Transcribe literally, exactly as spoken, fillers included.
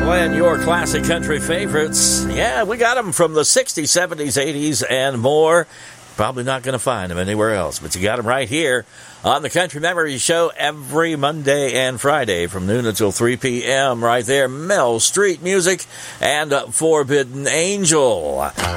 Playing your classic country favorites. Yeah, we got them from the sixties, seventies, eighties, and more. Probably not going to find them anywhere else, but you got them right here on the Country Memories Show every Monday and Friday from noon until three p.m. right there. Mel Street Music and Forbidden Angel.